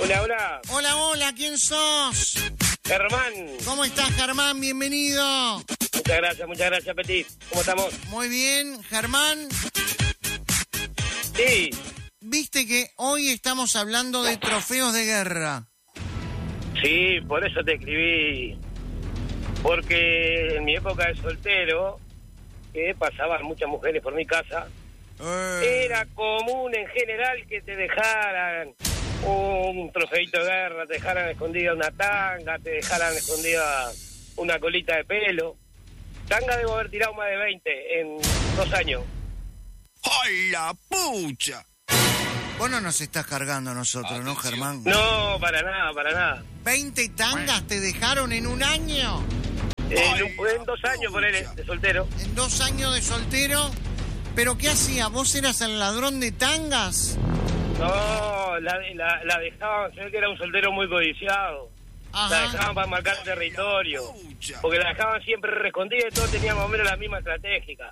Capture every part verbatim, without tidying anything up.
Hola, hola. Hola, hola, ¿quién sos? Germán. ¿Cómo estás, Germán? Bienvenido. Muchas gracias, muchas gracias, Petit. ¿Cómo estamos? Muy bien, Germán. Sí. Viste que hoy estamos hablando de trofeos de guerra. Sí, por eso te escribí. Porque en mi época de soltero, que pasaban muchas mujeres por mi casa, Eh. era común en general que te dejaran un trofeito de guerra, te dejaran escondida una tanga, te dejaran escondida una colita de pelo. Tanga debo haber tirado más de veinte en dos años. ¡Ay, la pucha! Vos no nos estás cargando a nosotros, ¿no, Germán? No, para nada, para nada. ¿veinte tangas te dejaron en un año? En, un- en dos años, por él, de soltero. ¿En dos años de soltero? ¿Pero qué hacía? ¿Vos eras el ladrón de tangas? No, la, la, la dejaban, se ve que era un soltero muy codiciado. Ajá. La dejaban para marcar territorio. Porque la dejaban siempre escondida y todos tenían más o menos la misma estratégica.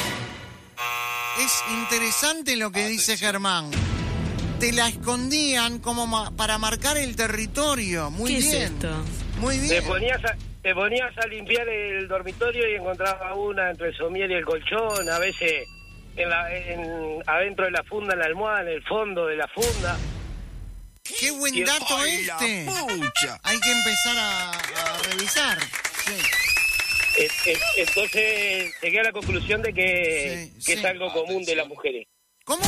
Es interesante lo que dice Germán. Te la escondían como ma- para marcar el territorio. Muy ¿Qué bien. es esto? Muy Te bien. ponías, a, te ponías a limpiar el dormitorio y encontraba una entre el somier y el colchón, a veces en la, en, adentro de la funda, en la almohada, en el fondo de la funda. Qué buen dato ¡Ay, la este. pucha! Hay que empezar a, a revisar. Sí. Eh, eh, Entonces llegué a la conclusión de que, Sí, que sí. es algo común de las mujeres. ¿Cómo?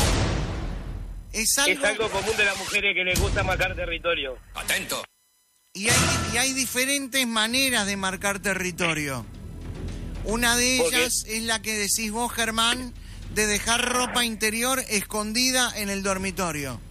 Es algo... Es algo común de las mujeres que les gusta marcar territorio. ¡Atento! Y hay, y hay diferentes maneras de marcar territorio. Una de ¿Por qué? ellas es la que decís vos, Germán, de dejar ropa interior escondida en el dormitorio.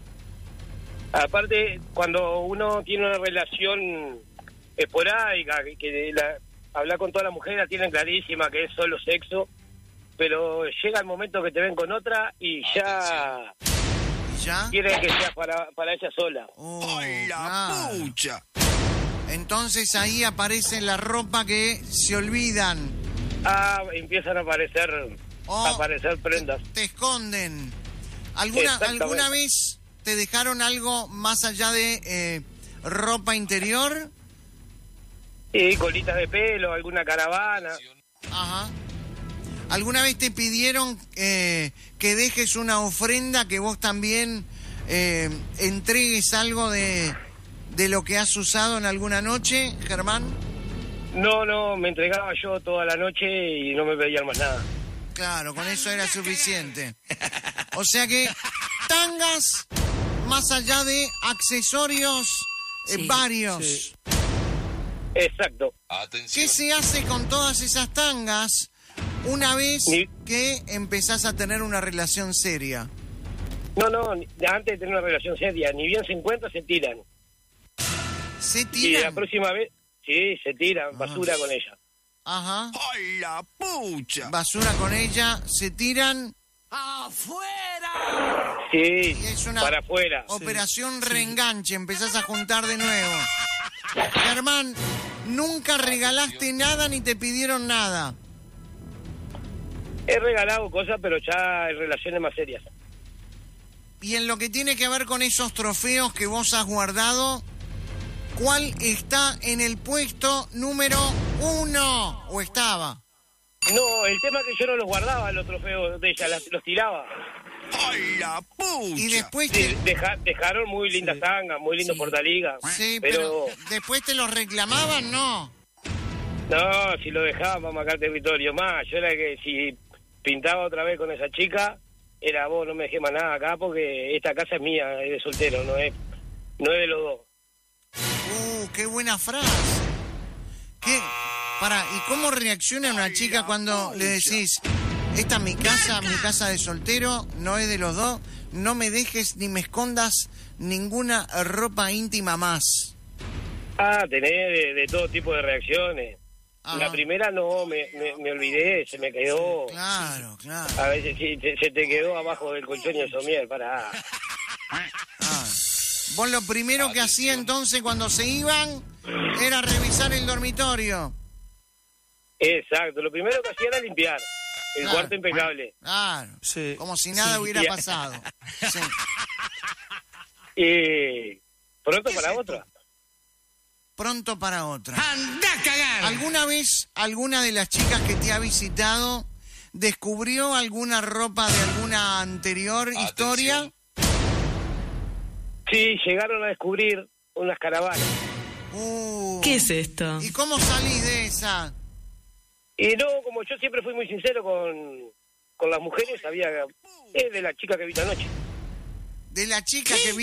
Aparte, cuando uno tiene una relación esporádica, que, que la, hablar con todas las mujeres la tienen clarísima que es solo sexo, pero llega el momento que te ven con otra y ya ¿Y ya? quieren que sea para, para ella sola. Oh, ¡Ay, la claro. pucha! Entonces ahí aparece la ropa que se olvidan. Ah, empiezan a aparecer, Oh, a aparecer prendas. Te esconden. ¿Alguna, Exactamente. ¿Alguna vez te dejaron algo más allá de eh, ropa interior? Y colitas de pelo, alguna caravana. Ajá. ¿Alguna vez te pidieron eh, que dejes una ofrenda, que vos también eh, entregues algo de, de lo que has usado en alguna noche, Germán? No, no, me entregaba yo toda la noche y no me pedían más nada. Claro, con eso era suficiente. O sea que tangas, más allá de accesorios eh, Sí, varios. sí. Exacto. ¿Qué se hace con todas esas tangas una vez Ni- que empezás a tener una relación seria? No, no, ni- antes de tener una relación seria, ni bien se encuentran, se tiran. ¿Se Y la tiran? próxima vez, sí, se tiran, basura con ella. Ajá. ¡Ay, la pucha! Basura con ella, se tiran. Sí, Y es una para afuera. Operación reenganche, empezás a juntar de nuevo. Germán, nunca regalaste nada ni te pidieron nada. He regalado cosas, pero ya en relaciones más serias. Y en lo que tiene que ver con esos trofeos que vos has guardado, ¿cuál está en el puesto número uno? ¿O estaba? No, el tema es que yo no los guardaba, los trofeos de ella, las- los tiraba. ¡Ay, la pucha! Y después Sí, te... deja- dejaron muy lindas tangas, muy lindo Sí. portaliga. Sí, pero pero después te los reclamaban, ¿no? no, si lo dejaban para marcar territorio más, yo era que si pintaba otra vez con esa chica, era vos, no me dejé más nada acá porque esta casa es mía, es de soltero, no es, no es de los dos. Uh, qué buena frase. ¿Qué? Para, ¿y cómo reacciona una chica cuando le decís, esta es mi casa, mi casa de soltero, no es de los dos, no me dejes ni me escondas ninguna ropa íntima más? Ah, tenés de, de todo tipo de reacciones. Ajá. La primera no, me, me, me olvidé, se me quedó. Claro, claro. A veces sí, te- se te quedó abajo del colchón y el somier, para. Ah. Vos lo primero que hacía entonces cuando se iban era revisar el dormitorio. Exacto, lo primero que hacía era limpiar. El Claro. cuarto impecable. Claro. Sí. Como si nada Sí. hubiera Ya. pasado. Sí. Y, Pronto para otra. Pronto para otra. ¡Anda a cagar! ¿Alguna vez alguna de las chicas que te ha visitado descubrió alguna ropa de alguna anterior Atención. historia? Sí, llegaron a descubrir unas caravanas. Uh, ¿Qué es esto? ¿Y cómo salís de esa? Y no, como yo siempre fui muy sincero con, con las mujeres, había... Es de la chica que vi anoche. De la chica que